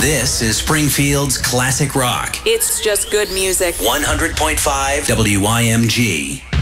This is Springfield's Classic Rock. It's just good music. 100.5 WIMG.